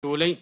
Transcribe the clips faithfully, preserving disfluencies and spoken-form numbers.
ټولې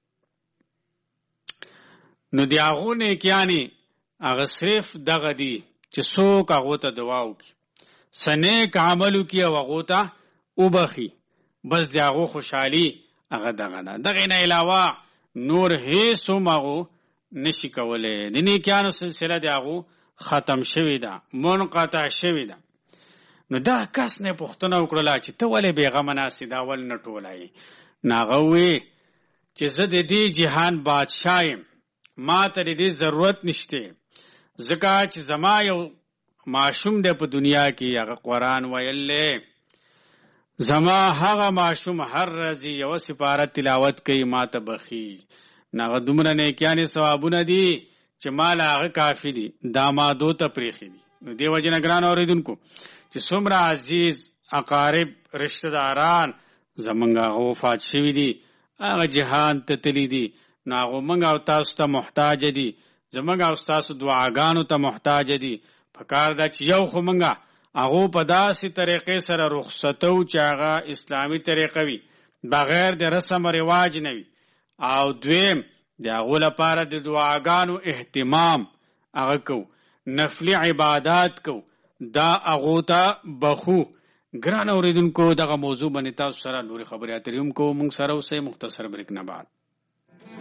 نو دی هغو نیکیانې هغه صرف دغه دي چې څوک هغو ته دعا وکړي، څه نیک عمل وکړي او هغو ته وبخي، بس د هغو خوشحالي هغه دغه ده. دغې نه علاوه نور هېڅ هم هغو نشي کولی. د نیکیانو سلسله د هغو ختم شوې ده، منقطع شوې ده. نو دا کس نه پوښتنه وکړله چې ته ولې بېغمه ناست یې، دا ولې نه ټولوې؟ نو هغه وویې چې زه د دې جهان بادشاه یم، ما ته د دې ضرورت نشته، ځکه چې زما یو ماشوم دی په دنیا کې، هغه قرآن ویلی، زما هغه ماشوم هر ورځ یوه سپاره تلاوت کوي، ما ته بخي. نو هغه دومره نیکیانې ثوابونه دي چې ما له هغه کافي دي، دامادو ته پرېښي دي. نو دې وجې نه ګرانو اورېدونکو چې څومره عزیز اقارب رشته داران زمونږ هغه وفات شوي دي، هغه جهان ته تللي دي، نو هغه موږ او تاسو ته محتاج دي، زمونږ او ستاسو دعاګانو ته محتاج دي. پکار ده چې یو خو موږ هغو په داسې طریقې سره رخصتو چې هغه اسلامي طریقه وي، بغیر د رسم و رواج نه وي، او دویم د هغو لپاره د دعاګانو اهتمام هغه کو، نفلي عبادات کو، دا هغو ته بخو. ګران اورېدونکو دغه موضوع باندې تاسو سره نورې خبرې اترې هم کوو، موږ سره اوسئ. مختصر بریک نه بعد